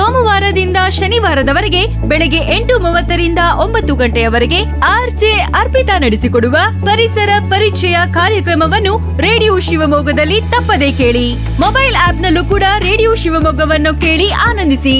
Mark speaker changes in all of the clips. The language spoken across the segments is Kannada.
Speaker 1: ಸೋಮವಾರದಿಂದ ಶನಿವಾರದವರೆಗೆ ಬೆಳಗ್ಗೆ 8:30ರಿಂದ 9 ಗಂಟೆಯವರೆಗೆ ಆರ್ಜೆ ಅರ್ಪಿತಾ ನಡೆಸಿಕೊಡುವ ಪರಿಸರ ಪರಿಚಯ ಕಾರ್ಯಕ್ರಮವನ್ನು ರೇಡಿಯೋ ಶಿವಮೊಗ್ಗದಲ್ಲಿ ತಪ್ಪದೇ ಕೇಳಿ. ಮೊಬೈಲ್ ಆಪ್ನಲ್ಲೂ ಕೂಡ ರೇಡಿಯೋ ಶಿವಮೊಗ್ಗವನ್ನು ಕೇಳಿ ಆನಂದಿಸಿ.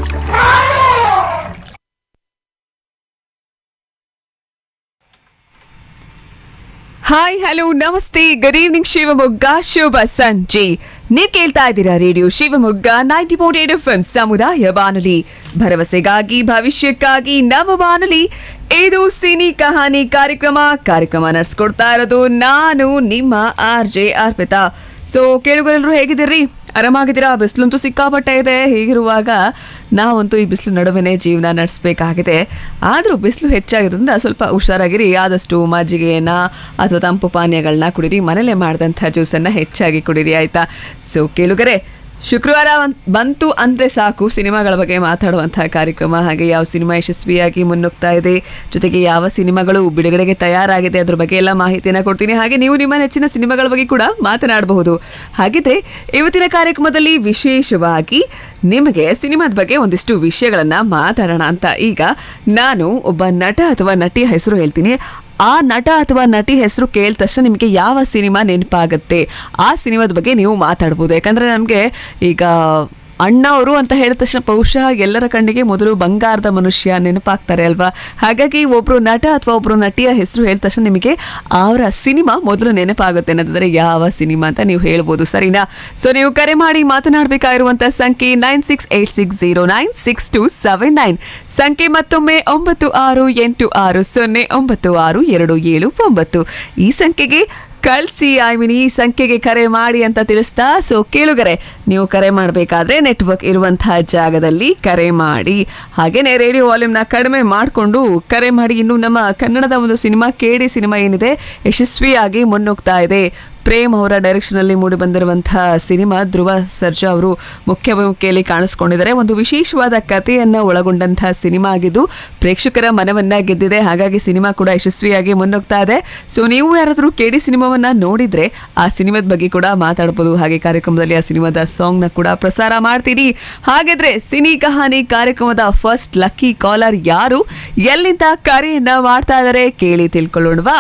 Speaker 2: ಹಾಯ್ ಹಲೋ ನಮಸ್ತೆ ಗುಡ್ ಈವ್ನಿಂಗ್ ಶಿವಮೊಗ್ಗ ಶುಭ ಸಂಜೆ. ನೀವ್ ಕೇಳ್ತಾ ಇದ್ದೀರಾ ರೇಡಿಯೋ ಶಿವಮೊಗ್ಗ 90.8 FM ಸಮುದಾಯ ಬಾನುಲಿ, ಭರವಸೆಗಾಗಿ ಭವಿಷ್ಯಕ್ಕಾಗಿ ನಮ್ಮ ಬಾನುಲಿ. ಇದು ಸಿನಿ ಕಹಾನಿ ಕಾರ್ಯಕ್ರಮ ನಡೆಸ್ಕೊಡ್ತಾ ಇರೋದು ನಾನು ನಿಮ್ಮ RJ ಅರ್ಪಿತಾ. ಸೊ ಕೇಳುಗರೆಲ್ಲರೂ ಹೇಗಿದ್ದೀರಿ? ಆರಾಮಾಗಿದ್ದೀರಾ? ಬಿಸಿಲಂತೂ ಸಿಕ್ಕಾಪಟ್ಟೆ ಇದೆ. ಹೀಗಿರುವಾಗ ನಾವಂತೂ ಈ ಬಿಸಿಲು ನಡುವೆನೇ ಜೀವನ ನಡೆಸಬೇಕಾಗಿದೆ. ಆದರೂ ಬಿಸಿಲು ಹೆಚ್ಚಾಗಿರೋದ್ರಿಂದ ಸ್ವಲ್ಪ ಹುಷಾರಾಗಿರಿ. ಆದಷ್ಟು ಮಜ್ಜಿಗೆಯನ್ನ ಅಥವಾ ತಂಪು ಪಾನೀಯಗಳನ್ನ ಕುಡೀರಿ. ಮನೇಲೆ ಮಾಡಿದಂಥ ಜ್ಯೂಸನ್ನು ಹೆಚ್ಚಾಗಿ ಕುಡೀರಿ, ಆಯ್ತಾ? ಸೊ ಕೇಳುಗರೆ, ಶುಕ್ರವಾರ ಬಂತು ಅಂದರೆ ಸಾಕು ಸಿನಿಮಾಗಳ ಬಗ್ಗೆ ಮಾತಾಡುವಂತಹ ಕಾರ್ಯಕ್ರಮ. ಹಾಗೆ ಯಾವ ಸಿನಿಮಾ ಯಶಸ್ವಿಯಾಗಿ ಮುನ್ನುಗ್ತಾ ಇದೆ, ಜೊತೆಗೆ ಯಾವ ಸಿನಿಮಾಗಳು ಬಿಡುಗಡೆಗೆ ತಯಾರಾಗಿದೆ, ಅದ್ರ ಬಗ್ಗೆ ಎಲ್ಲ ಮಾಹಿತಿಯನ್ನು ಕೊಡ್ತೀನಿ. ಹಾಗೆ ನೀವು ನಿಮ್ಮ ನೆಚ್ಚಿನ ಸಿನಿಮಾಗಳ ಬಗ್ಗೆ ಕೂಡ ಮಾತನಾಡಬಹುದು. ಹಾಗಿದ್ರೆ ಇವತ್ತಿನ ಕಾರ್ಯಕ್ರಮದಲ್ಲಿ ವಿಶೇಷವಾಗಿ ನಿಮಗೆ ಸಿನಿಮಾದ ಬಗ್ಗೆ ಒಂದಿಷ್ಟು ವಿಷಯಗಳನ್ನು ಮಾತಾಡೋಣ ಅಂತ. ಈಗ ನಾನು ಒಬ್ಬ ನಟ ಅಥವಾ ನಟಿಯ ಹೆಸರು ಹೇಳ್ತೀನಿ. ಆ ನಟ ಅಥವಾ ನಟಿ ಹೆಸರು ಕೇಳಿದ ತಕ್ಷಣ ನಿಮಗೆ ಯಾವ ಸಿನಿಮಾ ನೆನಪಾಗುತ್ತೆ, ಆ ಸಿನಿಮಾದ ಬಗ್ಗೆ ನೀವು ಮಾತಾಡ್ಬೋದು. ಯಾಕಂದರೆ ನಮಗೆ ಈಗ ಅಣ್ಣವರು ಅಂತ ಹೇಳಿದ ತಕ್ಷಣ ಬಹುಶಃ ಎಲ್ಲರ ಕಣ್ಣಿಗೆ ಮೊದಲು ಬಂಗಾರದ ಮನುಷ್ಯ ನೆನಪಾಗ್ತಾರೆ ಅಲ್ವಾ? ಹಾಗಾಗಿ ಒಬ್ಬರು ನಟ ಅಥವಾ ಒಬ್ಬರು ನಟಿಯ ಹೆಸರು ಹೇಳಿದ ತಕ್ಷಣ ನಿಮಗೆ ಅವರ ಸಿನಿಮಾ ಮೊದಲು ನೆನಪಾಗುತ್ತೆ ಅನ್ನೋದಾದರೆ ಯಾವ ಸಿನಿಮಾ ಅಂತ ನೀವು ಹೇಳ್ಬೋದು, ಸರಿನಾ? ಸೊ ನೀವು ಕರೆ ಮಾಡಿ ಮಾತನಾಡಬೇಕಾಗಿರುವಂಥ ಸಂಖ್ಯೆ 9686096279. ಸಂಖ್ಯೆ ಮತ್ತೊಮ್ಮೆ 9686096279. ಈ ಸಂಖ್ಯೆಗೆ ಕಳಿಸಿ, ಈ ಸಂಖ್ಯೆಗೆ ಕರೆ ಮಾಡಿ ಅಂತ ತಿಳಿಸ್ತಾ. ಸೊ ಕೇಳುಗರೆ, ನೀವು ಕರೆ ಮಾಡಬೇಕಾದ್ರೆ ನೆಟ್ವರ್ಕ್ ಇರುವಂತಹ ಜಾಗದಲ್ಲಿ ಕರೆ ಮಾಡಿ. ಹಾಗೇನೆ ರೇಡಿಯೋ ವಾಲ್ಯೂಮ್ನ ಕಡಿಮೆ ಮಾಡಿಕೊಂಡು ಕರೆ ಮಾಡಿ. ಇನ್ನು ನಮ್ಮ ಕನ್ನಡದ ಒಂದು ಸಿನಿಮಾ KD ಸಿನಿಮಾ ಏನಿದೆ ಯಶಸ್ವಿಯಾಗಿ ಮುನ್ನುಗ್ತಾ ಇದೆ. ಪ್ರೇಮ್ ಅವರ ಡೈರೆಕ್ಷನಲ್ಲಿ ಮೂಡಿ ಬಂದಿರುವಂತಹ ಸಿನಿಮಾ. ಧ್ರುವ ಸರ್ಜಾ ಅವರು ಮುಖ್ಯ ಭೂಮಿಕೆಯಲ್ಲಿ ಕಾಣಿಸ್ಕೊಂಡಿದ್ದಾರೆ. ಒಂದು ವಿಶೇಷವಾದ ಕಥೆಯನ್ನು ಒಳಗೊಂಡಂತಹ ಸಿನಿಮಾ ಆಗಿದ್ದು ಪ್ರೇಕ್ಷಕರ ಮನವನ್ನ ಗೆದ್ದಿದೆ. ಹಾಗಾಗಿ ಸಿನಿಮಾ ಕೂಡ ಯಶಸ್ವಿಯಾಗಿ ಮುನ್ನುಗ್ತಾ ಇದೆ. ಸೊ ನೀವು ಯಾರಾದರೂ KD ಸಿನಿಮಾವನ್ನ ನೋಡಿದ್ರೆ ಆ ಸಿನಿಮಾದ ಬಗ್ಗೆ ಕೂಡ ಮಾತಾಡಬಹುದು. ಹಾಗೆ ಕಾರ್ಯಕ್ರಮದಲ್ಲಿ ಆ ಸಿನಿಮಾದ ಸಾಂಗ್ನ ಕೂಡ ಪ್ರಸಾರ ಮಾಡ್ತೀನಿ. ಹಾಗಾದ್ರೆ ಸಿನಿ ಕಹಾನಿ ಕಾರ್ಯಕ್ರಮದ ಫಸ್ಟ್ ಲಕ್ಕಿ ಕಾಲರ್ ಯಾರು, ಎಲ್ಲಿಂದ ಕರೆಯನ್ನ ಮಾಡ್ತಾ ಇದ್ದಾರೆ ಕೇಳಿ ತಿಳ್ಕೊಳ್ಳೋಣವಾ?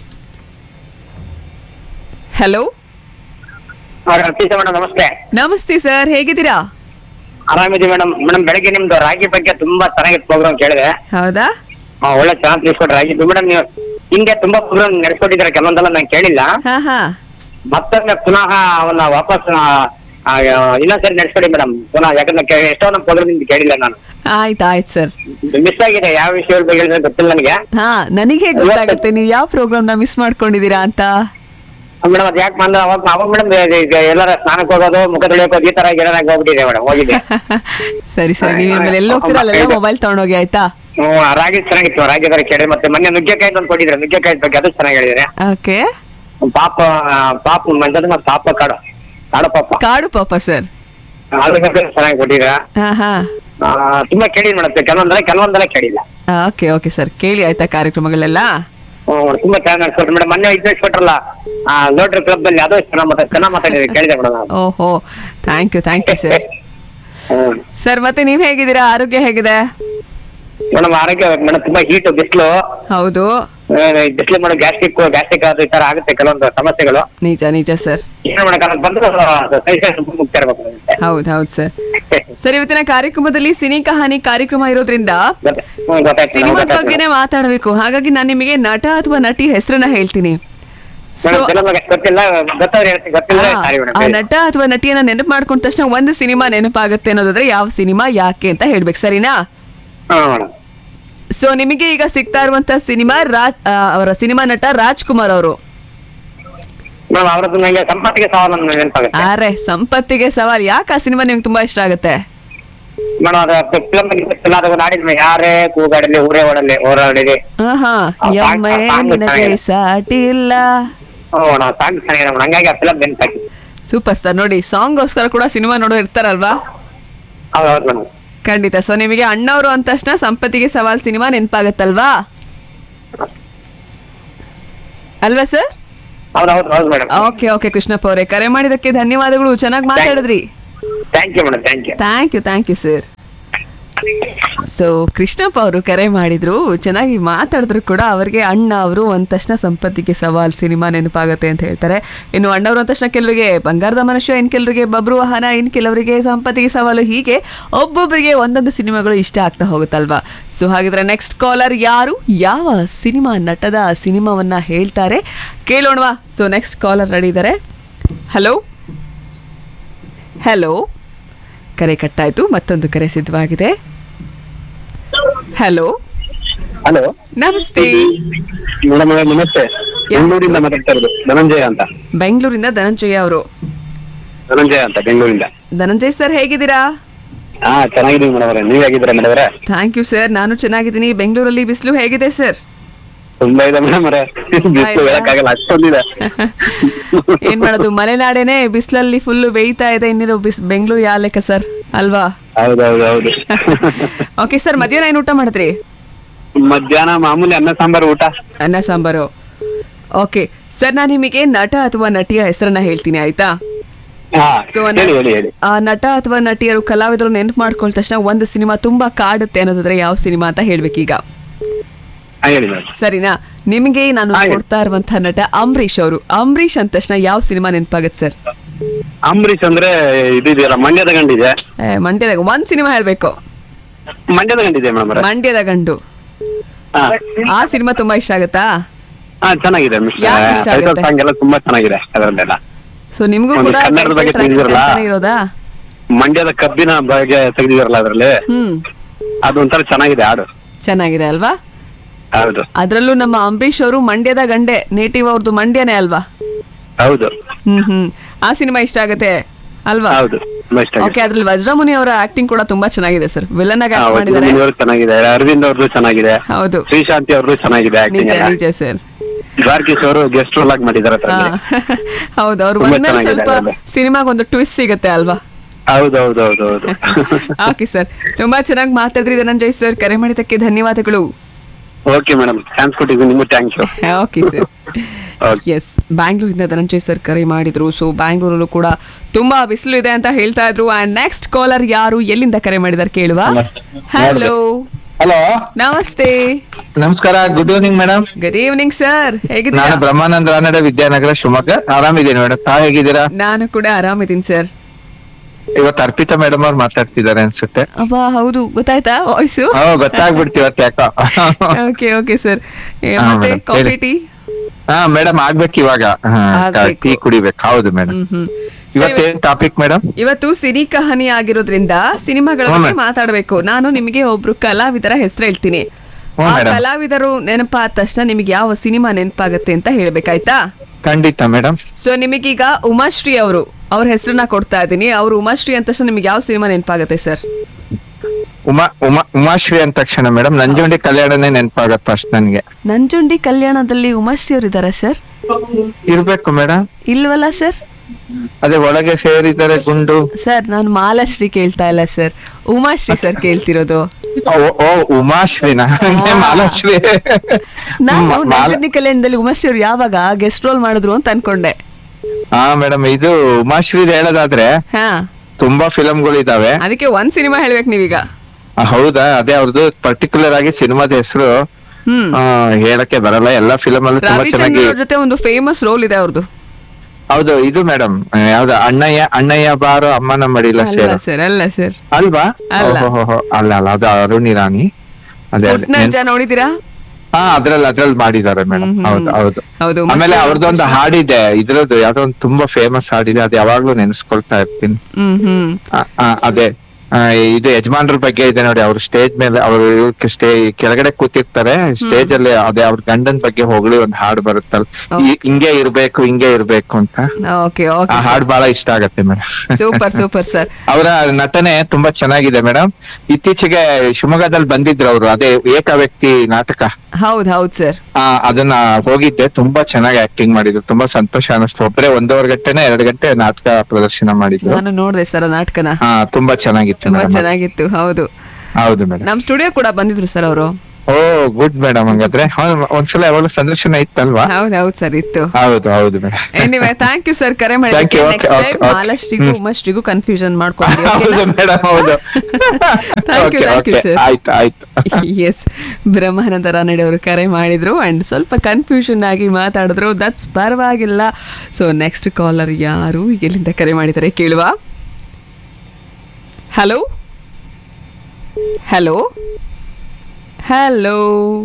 Speaker 2: ಹಲೋ,
Speaker 3: ನಮಸ್ತೆ.
Speaker 2: ನಮಸ್ತೆ ಸರ್, ಹೇಗಿದ್ದೀರಾ?
Speaker 3: ಆರಾಮಿದ್ದೀವಿ ಮೇಡಮ್. ಬೆಳಗ್ಗೆ ನಿಮ್ದು ರಾಗಿ ಬಗ್ಗೆ ತುಂಬಾ ಚೆನ್ನಾಗಿತ್ತು ಪ್ರೋಗ್ರಾಮ್ ಕೇಳಿದೆ.
Speaker 2: ಹೌದಾ?
Speaker 3: ಒಳ್ಳೆ ಚೆನ್ನಾಗಿ ತಿಳಿಸ್ಕೊಟ್ರೆ ರಾಗಿ ಮೇಡಮ್. ನೀವು ಹಿಂಗೆ ತುಂಬಾ ಪ್ರೋಗ್ರಾಮ್ ನಡೆಸ್ಕೊಟ್ಟಿದ್ರೆ ಕೆಲವೊಂದೆಲ್ಲ ನಾನು ಕೇಳಿಲ್ಲ. ಮತ್ತೊಮ್ಮೆ ಪುನಃ ಅವನ್ನ ವಾಪಸ್ ಇನ್ನೊಂದ್ಸರಿ ನಡೆಸ್ಕೊಡಿ ಮೇಡಮ್ ಪುನಃ. ಯಾಕಂದ್ರೆ ಎಷ್ಟೋ ನಮ್ಮ ಪ್ರೋಗ್ರಾಮ್ ಕೇಳಿಲ್ಲ ನಾನು.
Speaker 2: ಆಯ್ತು ಸರ್,
Speaker 3: ಮಿಸ್ ಆಗಿದೆ. ಯಾವ ವಿಷಯ ಬಗ್ಗೆ ಹೇಳಿದ್ರೆ ಗೊತ್ತಿಲ್ಲ ನನಗೆ.
Speaker 2: ನನಗೆ ಗೊತ್ತಾಗುತ್ತೆ ನೀವು ಯಾವ ಪ್ರೋಗ್ರಾಮ್ ನ ಮಿಸ್ ಮಾಡ್ಕೊಂಡಿದ್ದೀರಾ ಅಂತ.
Speaker 3: ಮೇಡಮ್ ಅದ್ ಯಾಕೆ ಬಂದ ಅವಾಗ ಮೇಡಮ್ ಎಲ್ಲರ ಸ್ನಾನಕ್ಕೆ ಹೋಗೋದು, ಮುಖ ತೊಳಿಯೋದು, ಈ ತರ ಗಿಡನಾಗ ಹೋಗ್ಬಿಟ್ಟಿದೆ ಮೇಡಮ್. ಹೋಗಿದೆ.
Speaker 2: ಸರಿ ನೀವು ಎಲ್ಲಿ ಹೋಗ್ತೀರಲ್ಲ ಮೊಬೈಲ್ ತಗೊಂಡೋಗಿ, ಆಯ್ತಾ?
Speaker 3: ರಾಗಿ ಚೆನ್ನಾಗಿತ್ತು. ರಾಗಿ ತರ ಕೇಳಿ. ಮತ್ತೆ ಮೊನ್ನೆ ನುಗ್ಗೆಕಾಯಿ ಅಂತ ಕೊಟ್ಟಿದ್ರೆ, ನುಗ್ಗೆಕಾಯಿ ಬಗ್ಗೆ ಅದು ಚೆನ್ನಾಗಿ ಹೇಳಿದ್ರೆ.
Speaker 2: ಓಕೆ.
Speaker 3: ಪಾಪ ಮಂಜದ ಪಾಪ ಕಾಡು ಪಾಪ ಸರ್ ಚೆನ್ನಾಗಿ ಕೊಟ್ಟಿದ್ರ. ತುಂಬಾ ಕೇಳಿ ಮೇಡಮ್. ಕೆಲವೊಂದೆಲ್ಲ ಕೇಳಿಲ್ಲ.
Speaker 2: ಓಕೆ ಸರ್, ಕೇಳಿ ಆಯ್ತಾ ಕಾರ್ಯಕ್ರಮಗಳೆಲ್ಲ?
Speaker 3: ತುಂಬಾ ಚೆನ್ನಾಗಿ ನಡ್ಸ್ಕೊಟ್ರು ಮೇಡಮ್. ಮೊನ್ನೆ ಕೊಟ್ರಲ್ಲ ಲೋಟ್ರಿ ಕ್ಲಬ್ ಅಲ್ಲಿ, ಅದು ಚೆನ್ನಾಗಿ ಮಾತಾಡಿದ್ರೆ ಕೇಳಿದೆ ಮೇಡಮ್.
Speaker 2: ಓಹೋ, ಥ್ಯಾಂಕ್ ಯು ಸರ್. ಸರ್ ಮತ್ತೆ ನೀವ್ ಹೇಗಿದ್ದೀರಾ? ಆರೋಗ್ಯ ಹೇಗಿದೆ
Speaker 3: ಮೇಡಮ್? ಆರೋಗ್ಯ ಮೇಡಮ್ ತುಂಬಾ ಹೀಟ್, ಬಿಸಿಲು. ಹೌದು, ಬಿಸಿಲು ಮೇಡಮ್. ಗ್ಯಾಸ್ಟ್ರಿಕ್ ಅದು ಈ ತರ ಆಗುತ್ತೆ ಕೆಲವೊಂದು ಸಮಸ್ಯೆಗಳು. ನಿಜ ಸರ್. ಏನು ಮಾಡಕ್ಕೆ ಬಂದ್ರೆ ಮುಗ್ತಾ ಇರ್ಬೇಕು.
Speaker 2: ಹೌದು ಸರ್. ಸರ್, ಇವತ್ತಿನ ಕಾರ್ಯಕ್ರಮದಲ್ಲಿ ಸಿನಿ ಕಹಾನಿ ಕಾರ್ಯಕ್ರಮ ಇರೋದ್ರಿಂದ ಸಿನಿಮಾದ ಬಗ್ಗೆನೇ ಮಾತಾಡಬೇಕು. ಹಾಗಾಗಿ ನಾನು ನಿಮಗೆ ನಟ ಅಥವಾ ನಟಿ ಹೆಸರನ್ನ ಹೇಳ್ತೀನಿ. ಆ ನಟ ಅಥವಾ ನಟಿಯನ್ನ ನೆನಪು ಮಾಡ್ಕೊಂಡ ತಕ್ಷಣ ಒಂದು ಸಿನಿಮಾ ನೆನಪಾಗುತ್ತೆ ಅನ್ನೋದಾದ್ರೆ ಯಾವ ಸಿನಿಮಾ, ಯಾಕೆ ಅಂತ ಹೇಳ್ಬೇಕು, ಸರಿನಾ? ಸೊ ನಿಮಗೆ ಈಗ ಸಿಗ್ತಾ ಇರುವಂತ ಸಿನಿಮಾ ಅವರ ಸಿನಿಮಾ ನಟ ರಾಜ್ಕುಮಾರ್ ಅವರು. ಸಂಪತ್ತಿಗೆ ಸವಾಲ್ ಯಾಕೆ ಆ ಸಿನಿಮಾ ನಿಮ್ಗೆ ತುಂಬಾ ಇಷ್ಟ ಆಗುತ್ತೆ? ಸಾಟಿ ಇಲ್ಲ. Super sir. ನೋಡಿ, ಸಾಂಗ್ಗೋಸ್ಕರ ಕೂಡ ಸಿನಿಮಾ ನೋಡೋ ಇರ್ತಾರಲ್ವಾ? ಖಂಡಿತ. ಸೊ ನಿಮಗೆ ಅಣ್ಣವರು ಅಂದ ತಕ್ಷಣ ಸಂಪತ್ತಿಗೆ ಸವಾಲ್ ಸಿನಿಮಾ ನೆನಪಾಗತ್ತಲ್ವಾ? ಅಲ್ವಾ ಸರ್? ಓಕೆ ಕೃಷ್ಣಪ್ಪ ಅವರೇ, ಕರೆ ಮಾಡಿದಕ್ಕೆ ಧನ್ಯವಾದಗಳು. ಚೆನ್ನಾಗಿ ಮಾತಾಡಿದ್ರಿ.
Speaker 3: Thank you sir.
Speaker 2: So Krishnappa ಅವರು ಕರೆ ಮಾಡಿದ್ರು, ಚೆನ್ನಾಗಿ ಮಾತಾಡಿದ್ರು ಕೂಡ. ಅವರಿಗೆ ಅಣ್ಣ ಅವರು ಅಂದ ತಕ್ಷಣ ಸಂಪತ್ತಿಗೆ ಸವಾಲ್ ಸಿನಿಮಾ ನೆನಪಾಗತ್ತೆ ಅಂತ ಹೇಳ್ತಾರೆ. ಇನ್ನು ಅಣ್ಣವರು ಅಂದ ತಕ್ಷಣ ಕೆಲವರಿಗೆ ಬಂಗಾರದ ಮನುಷ್ಯ, ಇನ್ ಕೆಲವರಿಗೆ ಬಬ್ರು ವಾಹನ, ಇನ್ ಕೆಲವರಿಗೆ ಸಂಪತ್ತಿಗೆ ಸವಾಲು, ಹೀಗೆ ಒಬ್ಬೊಬ್ಬರಿಗೆ ಒಂದೊಂದು ಸಿನಿಮಾಗಳು ಇಷ್ಟ ಆಗ್ತಾ ಹೋಗುತ್ತಲ್ವಾ. ಸೊ ಹಾಗಿದ್ರೆ ನೆಕ್ಸ್ಟ್ ಕಾಲರ್ ಯಾರು, ಯಾವ ಸಿನಿಮಾ ನಟದ ಸಿನಿಮಾವನ್ನ ಹೇಳ್ತಾರೆ ಕೇಳೋಣವಾ. ಸೊ ನೆಕ್ಸ್ಟ್ ಕಾಲರ್ ರೆಡಿ ಇದ್ದಾರೆ. ಹಲೋ ಹಲೋ, ಕರೆ ಕಟ್ಟಾಯ್ತು, ಮತ್ತೊಂದು ಕರೆ ಸಿದ್ಧವಾಗಿದೆ. ಹಲೋ
Speaker 3: ಹಲೋ,
Speaker 2: ನಮಸ್ತೆ.
Speaker 3: ಮೇಡಮ್ ನಮಸ್ತೆ. ಬೆಂಗಳೂರಿಂದ ಮಾತಾಡ್ತಾ ಇರೋದು ಧನಂಜಯ ಅಂತ.
Speaker 2: ಬೆಂಗಳೂರಿಂದ ಧನಂಜಯ ಅವರು.
Speaker 3: ಧನಂಜಯ ಅಂತ ಬೆಂಗಳೂರಿಂದ.
Speaker 2: ಧನಂಜಯ್ ಸರ್ ಹೇಗಿದ್ದೀರಾ?
Speaker 3: ಹಾ ಚೆನ್ನಾಗಿದ್ದೀವಿ ಮೇಡಮ್ ಅವರೇ, ನೀವ್ ಹೇಗಿದ್ದೀರಾ ಮೇಡಮ್ ಅವರೇ?
Speaker 2: ಥ್ಯಾಂಕ್ ಯು ಸರ್, ನಾನು ಚೆನ್ನಾಗಿದ್ದೀನಿ. ಬೆಂಗಳೂರಲ್ಲಿ ಬಿಸಿಲು ಹೇಗಿದೆ ಸರ್?
Speaker 3: ತುಂಬಾ ಇದೆ ಮೇಡಮ್ ಅವರೇ, ಬಿಸಿಲು ಹೇಳಕ್ಕಾಗಲ್ಲ, ಅಷ್ಟೊಂದಿದೆ.
Speaker 2: ಏನ್ ಮಾಡೋದು, ಮಲೆನಾಡೇನೆ ಬಿಸಿಲಲ್ಲಿ ಫುಲ್ ಬೇಯ್ತಾ ಇದೆ, ಇನ್ನಿರೋ ಬೆಂಗಳೂರು ಯಾವ ಲೆಕ್ಕ ಸರ್, ಅಲ್ವಾ?
Speaker 3: ಹೌದೌದೌದು.
Speaker 2: ಓಕೆ ಸರ್, ಮಧ್ಯಾಹ್ನ ಏನ್ ಊಟ ಮಾಡಿದ್ರಿ?
Speaker 3: ಮಧ್ಯಾಹ್ನ ಮಾಮೂಲಿ ಅನ್ನ ಸಾಂಬಾರು ಊಟ.
Speaker 2: ಅನ್ನ ಸಾಂಬಾರು. ಓಕೆ ಸರ್, ನಾನು ನಿಮಗೆ ನಟ ಅಥವಾ ನಟಿಯ ಹೆಸರನ್ನ ಹೇಳ್ತೀನಿ, ಆಯ್ತಾ? ಸೊ ಆ ನಟ ಅಥವಾ ನಟಿಯರು ಕಲಾವಿದರು ನೆನಪು ಮಾಡ್ಕೊಂಡ ತಕ್ಷಣ ಒಂದು ಸಿನಿಮಾ ತುಂಬಾ ಕಾಡುತ್ತೆ ಅನ್ನೋದಾದ್ರೆ ಯಾವ ಸಿನಿಮಾ ಅಂತ ಹೇಳ್ಬೇಕೀಗ, ಸರಿನಾ? ನಿಮಗೆ ನಾನು ಕೊಡ್ತಾ ಇರುವಂತಹ ನಟ ಅಂಬರೀಶ್ ಅವರು. ಅಂಬರೀಶ್ ಅಂದ ತಕ್ಷಣ ಯಾವ ಸಿನಿಮಾ ನೆನಪಾಗತ್ತೆ ಸರ್?
Speaker 3: ಅಂಬರೀಶ್ ಅಂದ್ರೆ ಇದೆಯಲ್ಲ ಮಂಡ್ಯದ ಗಂಡಿದೆ.
Speaker 2: ಮಂಡ್ಯದಾಗ ಒಂದ್ ಸಿನಿಮಾ ಹೇಳ್ಬೇಕು.
Speaker 3: ಮಂಡ್ಯದ ಗಂಡಿದೆ ಮೇಡಮ್.
Speaker 2: ಮಂಡ್ಯದ ಗಂಡು, ಆ ಸಿನಿಮಾ ತುಂಬಾ ಇಷ್ಟ ಆಗತ್ತಾ?
Speaker 3: ಚೆನ್ನಾಗಿದೆ, ತುಂಬಾ ಚೆನ್ನಾಗಿದೆ ಅದರಲ್ಲೆಲ್ಲ.
Speaker 2: ಸೊ ನಿಮ್ಗೂ ಕೂಡ
Speaker 3: ಕನ್ನಡದ ಬಗ್ಗೆ
Speaker 2: ಇರೋದಾ?
Speaker 3: ಮಂಡ್ಯದ ಕಬ್ಬಿನ ಬಗ್ಗೆ ತೆಗೆದಿದಾರಲ್ಲ ಅದ್ರಲ್ಲಿ, ಅದು ಒಂಥರ ಚೆನ್ನಾಗಿದೆ, ಹಾಡು
Speaker 2: ಚೆನ್ನಾಗಿದೆ ಅಲ್ವಾ?
Speaker 3: ಹೌದು.
Speaker 2: ಅದ್ರಲ್ಲೂ ನಮ್ಮ ಅಂಬರೀಶ್ ಅವರು ಮಂಡ್ಯದ ಗಂಡೆ, ನೇಟಿವ್ ಅವ್ರದ್ದು ಮಂಡ್ಯನೇ ಅಲ್ವಾ?
Speaker 3: ಹೌದು.
Speaker 2: ಆ ಸಿನಿಮಾ ಇಷ್ಟ ಆಗತ್ತೆ ಅಲ್ವಾ?
Speaker 3: ಹೌದು.
Speaker 2: ಓಕೆ, ಅದ್ರಲ್ಲಿ ವಜ್ರಮುನಿ ಅವರ ಆಕ್ಟಿಂಗ್ ಕೂಡ ತುಂಬಾ ಚೆನ್ನಾಗಿದೆ ಸರ್. ವಿಲನ್ ಆಗಿ ಆಕ್ಟ್ ಮಾಡಿದ್ದಾರೆ.
Speaker 3: ಚೆನ್ನಾಗಿದೆ, ಅರವಿಂದ್ ಅವ್ರದ್ದು ಚೆನ್ನಾಗಿದೆ,
Speaker 2: ಹೌದು.
Speaker 3: ಶ್ರೀಶಾಂತಿ ಅವ್ರದ್ದು ಚೆನ್ನಾಗಿದೆ,
Speaker 2: ನಿಜ ಸರ್.
Speaker 3: ದ್ವಾರಕೀಶ್ ಅವರು ಗೆಸ್ಟ್ ರೋಲ್ ಆಗಿ ಮಾಡಿದ್ದಾರೆ.
Speaker 2: ಹೌದು, ಅವ್ರು ಬಂದ್ಮೇಲೆ ಸ್ವಲ್ಪ ಸಿನಿಮಾಗ ಒಂದು ಟ್ವಿಸ್ಟ್ ಸಿಗುತ್ತೆ ಅಲ್ವಾ?
Speaker 3: ಹೌದೌದೌದು.
Speaker 2: ಓಕೆ ಸರ್, ತುಂಬಾ ಚೆನ್ನಾಗಿ ಮಾತಾಡಿದ್ರಿ ಧನಂಜಯ್ ಸರ್, ಕರೆ ಮಾಡಿದ್ದಕ್ಕೆ ಧನ್ಯವಾದಗಳು.
Speaker 3: ಓಕೆ ಮೇಡಮ್, ಚಾನ್ಸ್ ಕೊಟ್ಟಿದ್ದೀನಿ ನಿಮ್ಗೆ thank you.
Speaker 2: Okay sir. S, ಬ್ಯಾಂಗ್ಳೂರಿಂದ Dhananjay sir ಕರೆ ಮಾಡಿದ್ರು. ಸೊ ಬ್ಯಾಂಗ್ಳೂರಲ್ಲೂ ಕೂಡ ತುಂಬಾ ಬಿಸಿಲು ಇದೆ ಅಂತ ಹೇಳ್ತಾ ಇದ್ರು. ಅಂಡ್ ನೆಕ್ಸ್ಟ್ ಕಾಲರ್ ಯಾರು, ಎಲ್ಲಿಂದ ಕರೆ ಮಾಡಿದಾರೆ ಕೇಳುವ. ಹಲೋ
Speaker 4: ಹಲೋ,
Speaker 2: ನಮಸ್ತೆ.
Speaker 4: ನಮಸ್ಕಾರ, good evening madam.
Speaker 2: Good evening sir, ಹೇಗಿದ್ದೀರಾ?
Speaker 4: ನಾನು ಬ್ರಹ್ಮಾನಂದ ರಾನಡೆ, ವಿದ್ಯಾನಗರ, ಶಿವಮೊಗ್ಗ. ಆರಾಮಿದ್ದೀನಿ ಮೇಡಮ್, ತಾವ್ ಹೇಗಿದ್ದೀರಾ?
Speaker 2: ನಾನು ಕೂಡ ಆರಾಮಿದ್ದೀನಿ ಸರ್.
Speaker 4: ಇವತ್ತು ಅರ್ಪಿತಾ ಮೇಡಮ್ ಅವ್ರು ಮಾತಾಡ್ತಿದ್ದಾರೆ ಅನ್ಸುತ್ತೆ.
Speaker 2: ಅಬ್ಬಾ, ಹೌದು, ಗೊತ್ತಾಯ್ತಾ ವಾಯ್ಸು?
Speaker 4: ಗೊತ್ತಾಗ್ಬಿಡ್ತು ಇವತ್ತು ಯಾಕೋ.
Speaker 2: ಓಕೆ ಓಕೆ ಸರ್, ಮತ್ತೆ ಕಾಫಿ ಟೀ?
Speaker 4: ಹಾ ಮೇಡಮ್, ಆಗ್ಬೇಕು ಇವಾಗ, ಟೀ ಕುಡಿಬೇಕು. ಹೌದು ಮೇಡಮ್. ಇವತ್ತೇನ್ topic madam?
Speaker 2: ಇವತ್ತು ಸಿನಿ ಕಹಾನಿ ಆಗಿರೋದ್ರಿಂದ ಸಿನಿಮಾಗಳ ಬಗ್ಗೆ ಮಾತಾಡ್ಬೇಕು. ನಾನು ನಿಮಗೆ ಒಬ್ರು ಕಲಾವಿದರ ಹೆಸರು ಹೇಳ್ತೀನಿ. ಆ ಕಲಾವಿದರು ನೆನಪಾದ ತಕ್ಷಣ ನಿಮಗೆ ಯಾವ ಸಿನಿಮಾ ನೆನಪಾಗತ್ತೆ ಅಂತ ಹೇಳ್ಬೇಕಾಯ್ತಾ?
Speaker 4: ಖಂಡಿತ ಮೇಡಮ್.
Speaker 2: ಸೊ ನಿಮಗೀಗ ಉಮಾಶ್ರೀ ಅವರು, ಅವ್ರ ಹೆಸರನ್ನ ಕೊಡ್ತಾ ಇದ್ದೀನಿ. ಅವ್ರು ಉಮಾಶ್ರೀ ಅಂದ ತಕ್ಷಣ ನಿಮ್ಗೆ ಯಾವ ಸಿನಿಮಾ ನೆನಪಾಗತ್ತೆ ಸರ್?
Speaker 4: ಉಮಾಶ್ರೀ ಅಂದ ತಕ್ಷಣ ಮೇಡಮ್ ನಂಜುಂಡಿ ಕಲ್ಯಾಣನೇ ನೆನಪಾಗತ್ತೆ ಫಸ್ಟ್ ನನ್ಗೆ.
Speaker 2: ನಂಜುಂಡಿ ಕಲ್ಯಾಣದಲ್ಲಿ ಉಮಾಶ್ರೀ ಅವ್ರು ಇದಾರ ಸರ್?
Speaker 4: ಇರ್ಬೇಕು ಮೇಡಮ್.
Speaker 2: ಇಲ್ವಲ್ಲ ಸರ್?
Speaker 4: ಅದೇ ಒಳಗೆ ಸೇರಿದ್ದಾರೆ ಗುಂಡು.
Speaker 2: ಸರ್, ನಾನು ಮಾಲಾಶ್ರೀ ಕೇಳ್ತಾ ಇಲ್ಲ ಸರ್, ಉಮಾಶ್ರೀ ಸರ್ ಕೇಳ್ತಿರೋದು.
Speaker 4: ಓ ಉಮಾಶ್ರೀನಾ? ಮಾಲಾಶ್ರೀ.
Speaker 2: ನಾನು ನಂಜುಂಡಿ ಕಲ್ಯಾಣದಲ್ಲಿ ಉಮಾಶ್ರೀ ಅವ್ರು ಯಾವಾಗ ಗೆಸ್ಟ್ ರೋಲ್ ಮಾಡಿದ್ರು ಅಂತ ಅನ್ಕೊಂಡೆ.
Speaker 4: ಹಾ ಮೇಡಮ್, ಇದು ಉಮಾಶ್ರೀ ಹೇಳೋದಾದ್ರೆ ತುಂಬಾ ಫಿಲಂಗಳು ಇದಾವೆ, ಅದಕ್ಕೆ
Speaker 2: ಒಂದ್ ಸಿನಿಮಾ ಹೇಳ್ಬೇಕು ನೀವೀಗ.
Speaker 4: ಹೌದಾ? ಅದೇ ಅವ್ರದ್ದು ಪರ್ಟಿಕ್ಯುಲರ್ ಆಗಿ ಸಿನಿಮಾದ ಹೆಸರು ಹೇಳಕ್ಕೆ ಬರಲ್ಲ. ಎಲ್ಲಾ ಫಿಲಂ ಅಲ್ಲೂ ತುಂಬಾ ಚೆನ್ನಾಗಿ
Speaker 2: ಜೊತೆ ಒಂದು ಫೇಮಸ್ ರೋಲ್ ಇದೆ ಅವ್ರದ್ದು.
Speaker 4: ಹೌದು, ಇದು ಮೇಡಮ್ ಯಾವ್ದು, ಅಣ್ಣಯ್ಯ ಬಾರೋ ಅಮ್ಮನ ಮಡಿಲ
Speaker 2: ಸರ್? ಅಲ್ಲ ಸರ್,
Speaker 4: ಅಲ್ವಾ? ಅಲ್ಲ ಅದು ಅರುಣ್ ಇರಾನಿ. ಅದೇ
Speaker 2: ನೋಡಿದೀರಾ?
Speaker 4: ಹಾ, ಅದ್ರಲ್ಲಿ ಮಾಡಿದ್ದಾರೆ ಮೇಡಮ್. ಹೌದು ಹೌದು. ಆಮೇಲೆ ಅವ್ರದ್ದೊಂದು ಹಾಡಿದೆ, ಇದ್ರದ್ದು ಯಾವ್ದೋ ಒಂದು ತುಂಬಾ ಫೇಮಸ್ ಹಾಡಿದೆ, ಅದು ಯಾವಾಗ್ಲೂ ನೆನೆಸ್ಕೊಳ್ತಾ ಇರ್ತೀನಿ. ಅದೇ ಇದು ಯಜಮಾನ್ರ ಬಗ್ಗೆ ಇದೆ ನೋಡಿ. ಅವ್ರು ಸ್ಟೇಜ್ ಮೇಲೆ ಅವರು ಕೆಳಗಡೆ ಕೂತಿರ್ತಾರೆ, ಸ್ಟೇಜ್ ಅಲ್ಲಿ ಅದೇ ಅವ್ರ ಗಂಡನ್ ಬಗ್ಗೆ ಹೊಗಳಿ ಒಂದ್ ಹಾಡು ಬರುತ್ತಲ್ಲ, ಹಿಂಗೆ ಇರ್ಬೇಕು ಅಂತ. ಆ ಹಾಡು ಬಹಳ ಇಷ್ಟ ಆಗತ್ತೆ ಮೇಡಮ್.
Speaker 2: Super super sir.
Speaker 4: ಅವರ ನಟನೆ ತುಂಬಾ ಚೆನ್ನಾಗಿದೆ ಮೇಡಮ್. ಇತ್ತೀಚೆಗೆ ಶಿವಮೊಗ್ಗದಲ್ಲಿ ಬಂದಿದ್ರು ಅವರು, ಅದೇ ಏಕ ವ್ಯಕ್ತಿ ನಾಟಕ.
Speaker 2: ಹೌದ್ ಸರ್.
Speaker 4: ಅದನ್ನ ಹೋಗಿದ್ದೆ, ತುಂಬಾ ಚೆನ್ನಾಗಿ ಆಕ್ಟಿಂಗ್ ಮಾಡಿದ್ರು, ತುಂಬಾ ಸಂತೋಷ ಅನಿಸ್ತು. ಒಬ್ಬರೇ 1.5 ಗಂಟೆನ 2 ಗಂಟೆ ನಾಟಕ ಪ್ರದರ್ಶನ ಮಾಡಿದ್ರು.
Speaker 2: ನಾನು ನೋಡಿದೆ ಸರ್ ನಾಟಕನ.
Speaker 4: ತುಂಬಾ ಚೆನ್ನಾಗಿತ್ತು.
Speaker 2: ತುಂಬಾ ಚೆನ್ನಾಗಿತ್ತು. ಹೌದು
Speaker 4: ಹೌದು ಮೇಡಮ್.
Speaker 2: ನಮ್ ಸ್ಟುಡಿಯೋ ಕೂಡ ಬಂದಿದ್ರು ಸರ್ ಅವರು.
Speaker 4: ಓ ಗುಡ್ ಮೇಡಮ್. ಹಂಗಾದ್ರೆ ಒಂದ್ಸಲ ಯಾವಾಗಲೂ ಸಂದರ್ಶನ ಇತ್ತಲ್ವಾ?
Speaker 2: ಹೌದೌದು ಸರ್, ಇತ್ತು.
Speaker 4: ಹೌದು ಹೌದು madam.
Speaker 2: Anyway thank you sir ಕರೆ ಮಾಡಿದ್ದಕ್ಕೆ. ನೆಕ್ಸ್ಟ್ ಟೈಮ್ ಮಾಲಶ್ರೀಗೂ ಉಮಶ್ರೀಗೂ ಕನ್ಫ್ಯೂಷನ್ ಮಾಡ್ಕೊಂಡು.
Speaker 4: ಹೌದು ಮೇಡಮ್, ಹೌದು.
Speaker 2: Thank you sir.
Speaker 4: ಆಯ್ತು ಆಯ್ತು.
Speaker 2: ಎಸ್, ಬ್ರಹ್ಮಾನಂದ ರಾನಡೆ ಅವರು ಕರೆ ಮಾಡಿದ್ರು ಅಂಡ್ ಸ್ವಲ್ಪ ಕನ್ಫ್ಯೂಷನ್ ಆಗಿ ಮಾತಾಡಿದ್ರು. ದಟ್ಸ್ ಪರವಾಗಿಲ್ಲ. ಸೊ ನೆಕ್ಸ್ಟ್ ಕಾಲರ್ ಯಾರು, ಎಲ್ಲಿಂದ ಕರೆ ಮಾಡಿದ್ದಾರೆ ಕೇಳುವ. Hello hello hello.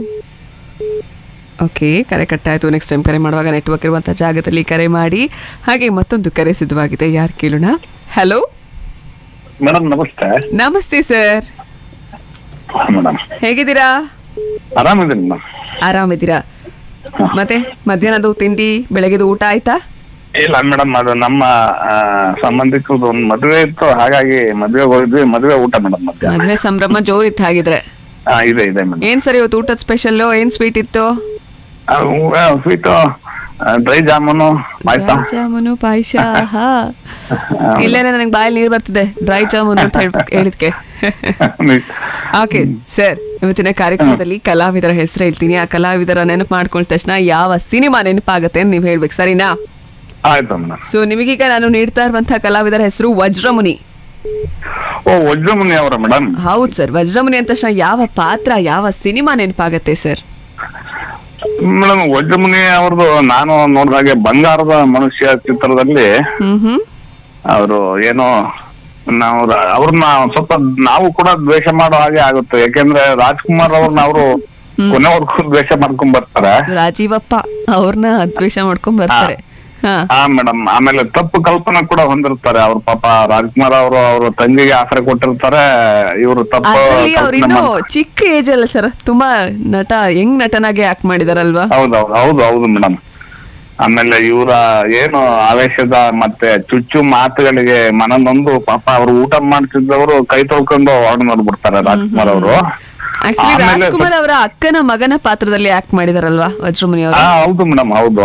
Speaker 2: ಓಕೆ, ಕರೆ ಕಟ್ಟಾಯಿತು. ನೆಕ್ಸ್ಟ್ ಟೈಮ್ ಕರೆ ಮಾಡುವಾಗ ನೆಟ್ವರ್ಕ್ ಇರುವಂಥ ಜಾಗದಲ್ಲಿ ಕರೆ ಮಾಡಿ. ಹಾಗೆ ಮತ್ತೊಂದು ಕರೆ ಸಿದ್ಧವಾಗಿದೆ, ಯಾರು ಕೇಳೋಣ. ಹಲೋ
Speaker 5: ಮೇಡಮ್, ನಮಸ್ತೆ.
Speaker 2: ನಮಸ್ತೆ ಸರ್,
Speaker 5: ಮೇಡಮ್
Speaker 2: ಹೇಗಿದ್ದೀರಾ?
Speaker 5: ಆರಾಮಿದ್ದೀನಿ ಮೇಡಮ್.
Speaker 2: ಆರಾಮಿದ್ದೀರಾ? ಮತ್ತೆ ಮಧ್ಯಾಹ್ನದ ತಿಂಡಿ, ಬೆಳಗ್ಗೆದು ಊಟ ಆಯ್ತಾ?
Speaker 5: ಇಲ್ಲ ಮೇಡಮ್, ಅದು ನಮ್ಮ ಸಂಬಂಧಿಕರದ್ದು ಒಂದು ಮದುವೆ ಇತ್ತು, ಹಾಗಾಗಿ ಮದುವೆಗೆ ಹೋಗಿದ್ವಿ. ಮದುವೆ ಊಟ ಮೇಡಮ್.
Speaker 2: ಮದುವೆ ಸಂಭ್ರಮ ಜೋರಿತ್ತು ಹಾಗಿದ್ರೆ.
Speaker 5: ಇದೆ ಇದೆ ಮೇಡಮ್.
Speaker 2: ಏನ್ ಸರ್ ಇವತ್ತು ಊಟದ ಸ್ಪೆಷಲ್? ಏನ್ ಸ್ವೀಟ್ ಇತ್ತು?
Speaker 5: ಸ್ವೀಟು ಡ್ರೈ ಜಾಮೂನು, ಪಾಯಸ.
Speaker 2: ಜಾಮೂನು ಪಾಯಸ. ಇಲ್ಲೇನೆ ನನಗೆ ಬಾಯಲ್ಲಿ ನೀರು ಬರ್ತಿದೆ ಡ್ರೈ ಜಾಮೂನು ಅಂತ ಹೇಳಿದ್ಕೆ. ಓಕೆ ಸರ್, ಇವತ್ತಿನ ಕಾರ್ಯಕ್ರಮದಲ್ಲಿ ಕಲಾವಿದರ ಹೆಸರು ಹೇಳ್ತೀನಿ. ಆ ಕಲಾವಿದರ ನೆನಪು ಮಾಡ್ಕೊಂಡ ತಕ್ಷಣ ಯಾವ ಸಿನಿಮಾ ನೆನಪಾಗತ್ತೆ ಅಂತ ನೀವ್ ಹೇಳ್ಬೇಕು, ಸರಿನಾ?
Speaker 5: ಆಯ್ತು ಮೇಡಮ್.
Speaker 2: ಸೊ ನಿಮಗೀಗ ನಾನು ನೀಡ್ತಾ ಇರುವಂತಹ ಕಲಾವಿದರ ಹೆಸರು ವಜ್ರಮುನಿ.
Speaker 5: ಓ, ವಜ್ರಮುನಿ ಅವರ ಮೇಡಮ್?
Speaker 2: ಹೌದು ಸರ್. ವಜ್ರಮುನಿ ಅಂದ ತಕ್ಷಣ ಯಾವ ಪಾತ್ರ, ಯಾವ ಸಿನಿಮಾ ನೆನಪಾಗತ್ತೆ ಸರ್?
Speaker 5: ಮೇಡಮ್, ವಜ್ರಮುನಿ ಅವ್ರದ್ದು ನಾನು ನೋಡಿದಾಗೆ ಬಂಗಾರದ ಮನುಷ್ಯ ಚಿತ್ರದಲ್ಲಿ ಅವರು ಏನೋ ನಾವು ಅವ್ರನ್ನ ಸ್ವಲ್ಪ ನಾವು ಕೂಡ ದ್ವೇಷ ಮಾಡೋ ಹಾಗೆ ಆಗುತ್ತೆ. ಯಾಕೆಂದ್ರೆ ರಾಜ್ಕುಮಾರ್ ಅವ್ರನ್ನ ಅವರು ಕೊನೆವರೆಗೂ ದ್ವೇಷ ಮಾಡ್ಕೊಂಡ್ ಬರ್ತಾರೆ.
Speaker 2: ರಾಜೀವಪ್ಪ ಅವ್ರನ್ನ ದ್ವೇಷ ಮಾಡ್ಕೊಂಡ್ ಬರ್ತಾರೆ.
Speaker 5: ಹಾ ಮೇಡಮ್. ಆಮೇಲೆ ತಪ್ಪು ಕಲ್ಪನೆ ಕೂಡ ಹೊಂದಿರ್ತಾರೆ ಅವ್ರ. ಪಾಪ ರಾಜ್ಕುಮಾರ್ ಅವರು ಅವ್ರ ತಂಗಿಗೆ ಆಸರೆ ಕೊಟ್ಟಿರ್ತಾರೆ. ಇವರು ತಪ್ಪು.
Speaker 2: ಅವ್ರಿನ್ನು ಚಿಕ್ಕ ಏಜ್ ಅಲ್ಲ ಸರ್, ತುಂಬಾ ಯಂಗ್ ನಟನಾಗೆ ಆಕ್ಟ್ ಮಾಡಿದಾರಲ್ವಾ?
Speaker 5: ಹೌದೌದು ಹೌದು ಹೌದು ಮೇಡಮ್. ಆಮೇಲೆ ಇವರ ಏನು ಆವೇಶದ ಮತ್ತೆ ಚುಚ್ಚು ಮಾತುಗಳಿಗೆ ಮನನೊಂದು ಪಾಪ ಅವ್ರು ಊಟ ಮಾಡ್ತಿದ್ದವರು ಕೈ ತೊಳ್ಕೊಂಡು ಹೊರಡ್ ನೋಡ್ಬಿಡ್ತಾರೆ ರಾಜ್ಕುಮಾರ್ ಅವರು.
Speaker 2: ಆಕ್ಚುಲಿ ರಾಜ್ಕುಮಾರ್ ಅವರ ಅಕ್ಕನ ಮಗನ ಪಾತ್ರದಲ್ಲಿ ಆಕ್ಟ್ ಮಾಡಿದಾರಲ್ವಾ ವಜ್ರಮುನಿ ಅವರು?
Speaker 5: ಹೌದು ಮೇಡಮ್, ಹೌದು.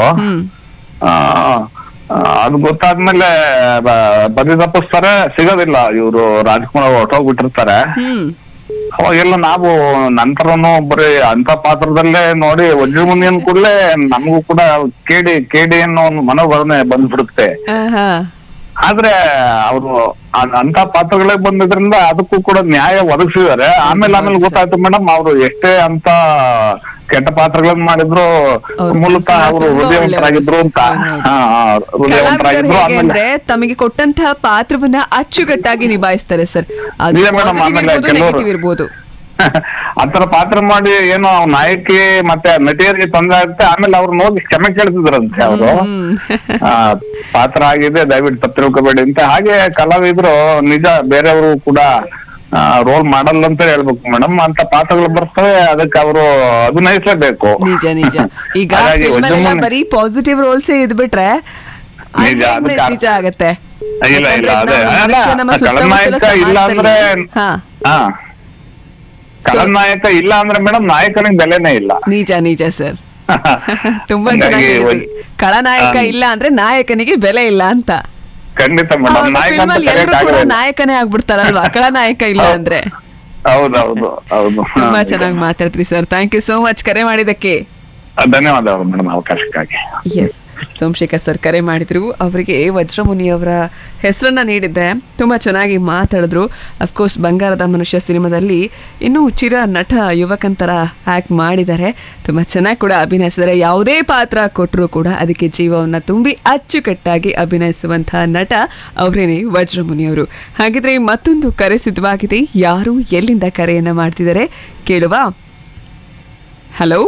Speaker 5: ಅದು ಗೊತ್ತಾದ್ಮೇಲೆ ಬದಿ ತಪ್ಪಿಸ್ತಾರೆ, ಸಿಗೋದಿಲ್ಲ. ಇವರು ರಾಜ್ಕುಮಾರ್ ಹೊರಟೋಗ್ಬಿಟ್ಟಿರ್ತಾರೆ. ಅವಾಗೆಲ್ಲ ನಾವು ನಂತರನು ಬರೀ ಅಂತ ಪಾತ್ರದಲ್ಲೇ ನೋಡಿ ವಜ್ರಮುನಿಯನ್ ಕೂಡಲೇ ನಮಗೂ ಕೂಡ ಕೇಡಿ ಅನ್ನೋ ಒಂದು ಮನೋಭಾವನೆ ಬಂದ್ಬಿಡುತ್ತೆ. ಆದ್ರೆ ಅವರು ಅಂತ ಪಾತ್ರಗಳೇ ಬಂದಿದ್ರಿಂದ ಅದಕ್ಕೂ ಕೂಡ ನ್ಯಾಯ ಒದಗಿಸಿದ್ದಾರೆ. ಆಮೇಲೆ ಗೊತ್ತಾಯ್ತು ಮೇಡಮ್, ಅವರು ಎಷ್ಟೇ ಅಂತ ಕೆಟ್ಟ ಪಾತ್ರಗಳನ್ನ ಮಾಡಿದ್ರು ಮೂಲತಃ ಅವರು ಹೃದಯವಂತರಾಗಿದ್ರು ಅಂತ.
Speaker 2: ಅಂದ್ರೆ ತಮಗೆ ಕೊಟ್ಟಂತಹ ಪಾತ್ರವನ್ನ ಅಚ್ಚುಕಟ್ಟಾಗಿ ನಿಭಾಯಿಸ್ತಾರೆ ಸರ್.
Speaker 5: ಮೇಡಮ್, ಆಮೇಲೆ ಕೆಲವರು ಆತರ ಪಾತ್ರ ಮಾಡಿ ಏನೋ ನಾಯಕಿ ಮತ್ತೆ ನಟಿಯರಿಗೆ ತೊಂದರೆ ಆಗುತ್ತೆ. ಆಮೇಲೆ ಅವ್ರನ್ನ ಹೋಗಿ ಕ್ಷಮೆ ಕೇಳ್ತಿದ್ರಂತೆ ಅವರು. ಪಾತ್ರ ಆಗಿದೆ, ದಯವಿಟ್ಟು ತಪ್ಪು ತಿಳ್ಕೊಬೇಡಿ ಅಂತ. ಹಾಗೆ ಕಲಾವಿದ್ರು ನಿಜ ಬೇರೆಯವರು ಕೂಡ ರೋಲ್ ಮಾಡಲ್ಲ ಅಂತ ಹೇಳ್ಬೇಕು ಮೇಡಮ್. ಅಂತ ಪಾತ್ರಗಳು ಬರ್ತವೆ, ಅದಕ್ಕೆ ಅವರು ಅಭಿನಯಿಸಲೇಬೇಕು.
Speaker 2: ನಿಜ ನಿಜ. ಈಗ ಬರೀ ಪಾಸಿಟಿವ್ ರೋಲ್ಸ್ ಇದ್ಬಿಟ್ರೆ ನಿಜ ಆಗತ್ತೆ.
Speaker 5: ಇಲ್ಲ ಇಲ್ಲ, ಅದೇ ಖಳನಾಯಕ ಇಲ್ಲ ಅಂದ್ರೆ ಖಳನಾಯಕ ಇಲ್ಲ ಅಂದ್ರೆ ಮೇಡಮ್ ನಾಯಕನಿಗೆ ಬೆಲೆನೇ ಇಲ್ಲ.
Speaker 2: ನಿಜ ನಿಜ ಸರ್, ತುಂಬಾ ಚೆನ್ನಾಗಿ. ಖಳನಾಯಕ ಇಲ್ಲ ಅಂದ್ರೆ ನಾಯಕನಿಗೆ ಬೆಲೆ ಇಲ್ಲ ಅಂತ.
Speaker 5: ಖಂಡಿತ ಮೇಡಮ್,
Speaker 2: ನಾಯಕನೇ ಆಗ್ಬಿಡ್ತಾರಲ್ವಾ ಖಳನಾಯಕ ಇಲ್ಲ ಅಂದ್ರೆ.
Speaker 5: ಹೌದೌದು ಹೌದು.
Speaker 2: ತುಂಬಾ ಚೆನ್ನಾಗಿ ಮಾತಾಡ್ತೀರಿ sir. Thank you so much ಕರೆ ಮಾಡಿದಕ್ಕೆ.
Speaker 5: ಧನ್ಯವಾದಗಳು ಮೇಡಮ್ ಅವಕಾಶಕ್ಕಾಗಿ.
Speaker 2: ಎಸ್, ಸೋಮಶೇಖರ್ ಸರ್ ಕರೆ ಮಾಡಿದ್ರು. ಅವರಿಗೆ ವಜ್ರಮುನಿ ಅವರ ಹೆಸರನ್ನ ನೀಡಿದ್ದೆ. ತುಂಬ ಚೆನ್ನಾಗಿ ಮಾತಾಡಿದ್ರು. ಅಫ್ಕೋರ್ಸ್ ಬಂಗಾರದ ಮನುಷ್ಯ ಸಿನಿಮಾದಲ್ಲಿ ಇನ್ನೂ ಚಿರ ನಟ ಯುವಕಂತರ ಆ್ಯಕ್ಟ್ ಮಾಡಿದ್ದಾರೆ. ತುಂಬ ಚೆನ್ನಾಗಿ ಕೂಡ ಅಭಿನಯಿಸಿದ್ದಾರೆ. ಯಾವುದೇ ಪಾತ್ರ ಕೊಟ್ಟರೂ ಕೂಡ ಅದಕ್ಕೆ ಜೀವವನ್ನು ತುಂಬಿ ಅಚ್ಚುಕಟ್ಟಾಗಿ ಅಭಿನಯಿಸುವಂತಹ ನಟ ಅವರೇನೆ ವಜ್ರಮುನಿ ಅವರು. ಹಾಗಿದ್ರೆ ಮತ್ತೊಂದು ಕರೆ ಸಿದ್ಧವಾಗಿದೆ. ಯಾರು ಎಲ್ಲಿಂದ ಕರೆಯನ್ನು ಮಾಡ್ತಿದ್ದಾರೆ ಕೇಳುವ. Hello